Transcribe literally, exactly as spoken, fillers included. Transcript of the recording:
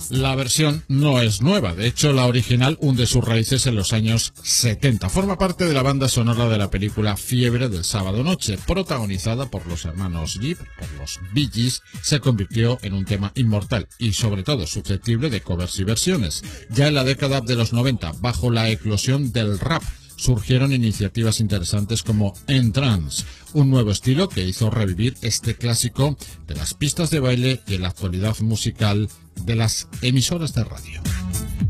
La versión no es nueva, de hecho la original hunde sus raíces en los años setenta. Forma parte de la banda sonora de la película Fiebre del sábado noche, protagonizada por los hermanos Gibb, por los Bee Gees. Se convirtió en un tema inmortal y sobre todo susceptible de covers y versiones. Ya en la década de los noventa, bajo la eclosión del rap, surgieron iniciativas interesantes como N-Trance, un nuevo estilo que hizo revivir este clásico de las pistas de baile y en la actualidad musical de las emisoras de radio.